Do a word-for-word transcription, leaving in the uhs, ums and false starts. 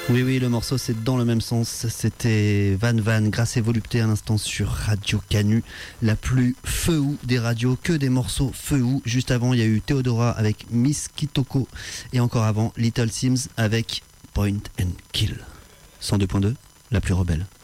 Oui, oui, le morceau c'est dans le même sens. C'était Van Van, Grâce et Volupté à l'instant sur Radio Canu, la plus feu-ou des radios, que des morceaux feu-ou. Juste avant, il y a eu Theodora avec Miss Kitoko et encore avant, Little Sims avec Point and Kill. cent deux point deux, la plus rebelle.